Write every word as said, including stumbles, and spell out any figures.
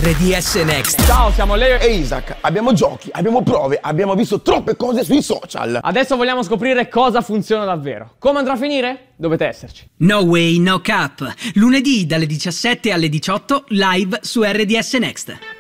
R D S Next. Ciao, siamo Leo e Isaac. Abbiamo giochi, abbiamo prove, abbiamo visto troppe cose sui social. Adesso vogliamo scoprire cosa funziona davvero. Come andrà a finire? Dovete esserci. No Way, No Cap. Lunedì dalle diciassette alle diciotto live su R D S Next.